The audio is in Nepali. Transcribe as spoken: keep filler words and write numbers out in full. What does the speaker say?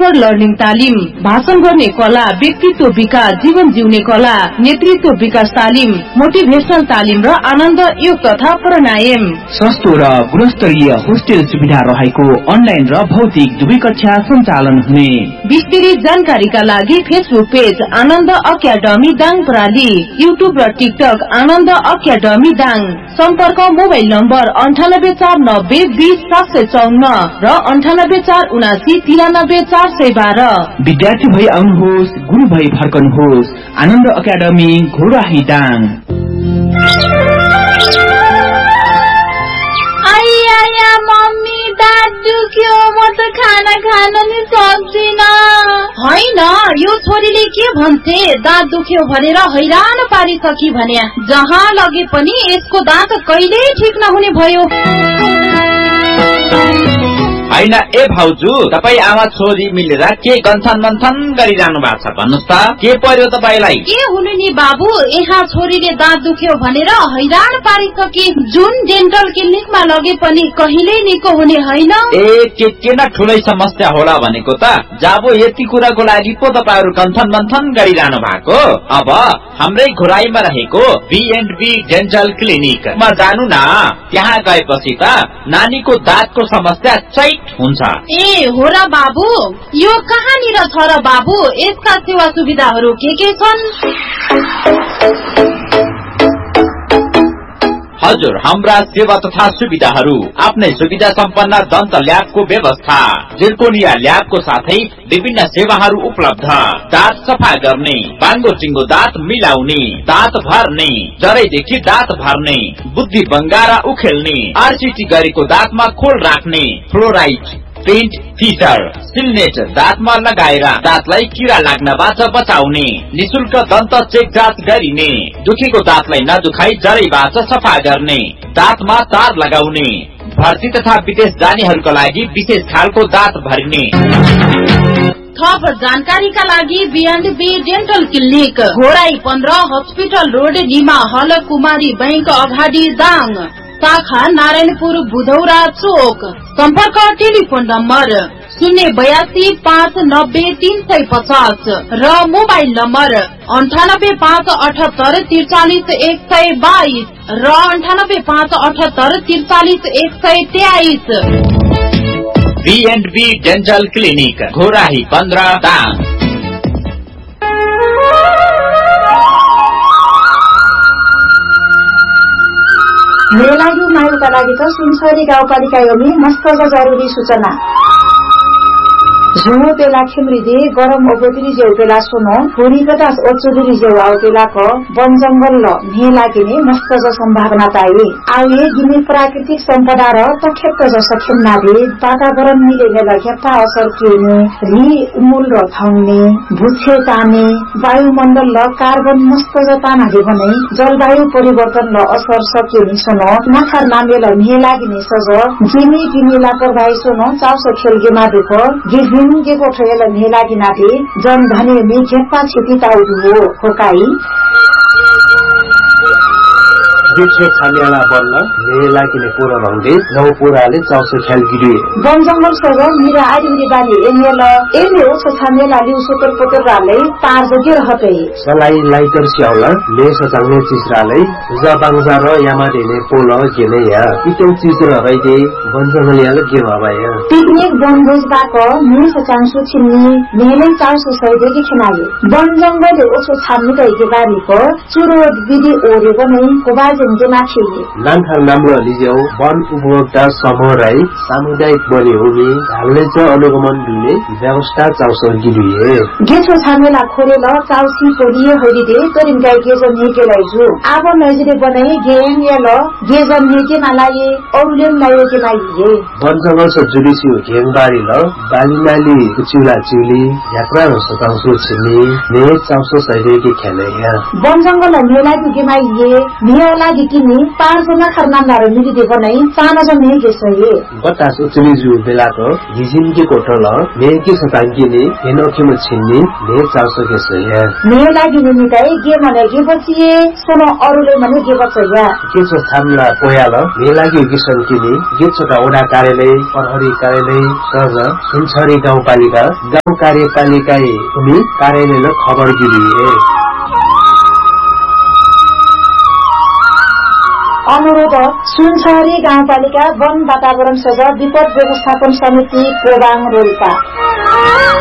पेपर लर्निङ तालिम, भाषण गर्ने कला, व्यक्तित्व विकास, जीवन जिउने कला, नेतृत्व विकास तालिम, मोटिभेशनल तालिम र आनन्द योग तथा प्राणायाम। सस्तो र गुणस्तरीय होस्टेल सुविधा रहेको अनलाइन र भौतिक दुवै कक्षा सञ्चालन हुने। विस्तृत जानकारीका लागि फेसबुक पेज आनन्द अकादमी दाङ प्रणाली, युट्युब र टिकटक आनन्द अकादमी दाङ। सम्पर्क मोबाइल नम्बर अन्ठानब्बे चार नब्बे बीस सात सय चौन्न र अन्ठानब्बे चार उनासी तिरानब्बे चार सय बाह्र। विद्यार्थी भई आउनुहोस्, गुरु भई फर्कनुहोस्। आनन्द अकादमी घोराही दाङ। मम्मी दाँत दुख्यो, म त खाना खान नि सक्दिन। होइन, यो छोरीले के भन्छे, दाँत दुख्यो भनेर हैरान पारिसकी भने जहाँ लगे पनि यसको दाँत कहिल्यै ठिक नहुने भयो। होइन ए भाउजू, तपाई आमा छोरी मिलेर के गन्थन मन्थन गरिरहनु भएको छ भन्नुस् त, के पर्यो तपाईलाई? के हुनु नि बाबु, यहाँ छोरीले दाँत दुख्यो भनेर हैरान पारिसके, जुन डेन्टल क्लिनिकमा लगे पनि कहिल्यै निको हुने होइन। ए के किन ठुलै समस्या होला भनेको त, जाबो यति कुराको लागि पो तपाईहरु गन्थन मन्थन गरिरहनु भएको। अब हाम्रै घोराईमा रहेको बी एन्ड बी डेन्टल क्लिनिकमा जानु न, त्यहाँ गएपछि त नानीको दाँतको समस्या चैट हुन्छ। ए हो र बाबु, यो कहाँनिर छ र बाबु, यसका सेवा सुविधाहरू के के छन्? हजुर, हाम्रा सेवा तथा सुविधाहरू आफ्नै सुविधा सम्पन्न दन्त ल्याबको व्यवस्था, जिर्कोनिया ल्याबको साथै विभिन्न सेवाहरू उपलब्ध। दाँत सफा गर्ने, बाङ्गो चिङ्गो दाँत मिलाउने, दाँत भर्ने, जरैदेखि दाँत भर्ने, बुद्धि बङ्गारा उखेल्ने, आरसीटी गरेको दाँतमा खोल राख्ने, फ्लोराइड, पेन्ट, फिटर, सिलनेट दाँतमा लगाएर दाँतलाई किरा लाग्नबाट बचाउने, निशुल्क दन्त चेक जाँच गरिने, दुखेको दाँतलाई नदुखाई जरैबाट सफा गर्ने, दाँतमा तार लगाउने, भर्ती तथा विदेश जानेहरूका लागि विशेष खालको दाँत भरिने। थप जानकारीका लागि be and be dental clinic, Ghorahi पन्ध्र, हस्पिटल रोड, निमा हल, कुमारी बैंक अगाडि दाङ, शाखा नारायणपुर बुधौरा चोक। सम्पर्क टेलिफोन नम्बर शून्य बयासी पाँच नब्बे तीन सय पचास र मोबाइल नम्बर अन्ठानब्बे पाँच अठहत्तर त्रिचालिस एक सय बाइस र अन्ठानब्बे पाँच अठहत्तर त्रिचालिस एक सय तेइस। Be and be dental clinic, Ghorahi पन्ध्र दाङ। मेरो लागि मायुका लागि त सुनसरी गाउँपालिका योमी मस्त जरुरी सूचना। झुमो बेला खिमृदे गरम ओगोदरी जेउ बेला सुनो हुरी कटास ओचुदरी जेउ आउ बेला को वन जंगल ल ने लागिने मस्त ज सम्भावना पाए आए गिने प्राकृतिक सम्पदा र तखेत ज सक्षम नादे वातावरण मिलेले लखेपा असर किने रि उमूल र थाउने भुक्षे ताने वायुमण्डल ल कार्बन मस्त ज तानाले भने जलवायु परिवर्तन ल असर सकिने सुनो नखार नामे ल ने लागिने सज जिमी गिनेला प्रभाइ सुनो चाउस खेलगे मादुको गिज के कोठेल नेलागी नाथे जन धने मे खेपा छिति ताउदु हो होकाई दुखे छालियाला बल्ल नेलागिने पुरा रंगे नौ पुराले चाउसे खेल गिरे वन जंगल सग मिरा आदिले बानी एनेल एने ओ छानेला लिउ सोतर पोतर राले तार जगे रहते सलाई लाइटर स्याउला ले सचाउने चिसराले जबाङजा र यामादेले पोल गेले या पिटौ चिज र रइदे वन जंगल याले के भबाया पिकनिक बनभोज बाको नि सचाङसु छिन्नी नेले चाउसे सैदेगी खनाले वन जंगल ओछो छान्नु गएके बारीको चुरो विधि ओरे बनै कोबाज लांखार नाम्रो लिजेउ वन उपभोक्ता समूह राई सामुदायिक बने हुने हालले च अनुगमन दिने व्यवस्था चाउसर गिरिए गेछो छामेला खोरेल चाउसी पोलिए होइदे तरिन गाई गेजन नेके लाइजु आब नजिरे बनाई गेन याल गेजन नेके नलाए औलेन लाए के लाइए वन जंगल स जुडिसी घेङबारी ल बालीनाली चिउला चिउली यात्रा र सताउसु छिनी ने चाउसो सैदे के खेले या वन जंगल नेला के माइए नेला लागि किनी पाँच जना खरनामदार मिलिदे बनाई साना सा मेघे सही बतास उचली जु बेलाको हिजिन के कोटल मेघे सतांगिने हेनोखे म छिन्नी ने चाउसो के सही मे लागि निमिताई गे मने गे बचिए सोनो अरुले मने गे बचया के छ थामला पोयाल मे लागि गे संकिने गे छोटा ओडा कार्यालय प्रहरी कार्यालय सज सुनछरी गाउँपालिका गाउँ कार्यपालिका उनी कार्यालयले खबर दिए अनुरोध सुनछरी गाउँपालिका वन वातावरण सजा विपद व्यवस्थापन समिति प्रोगाङ रोल्पा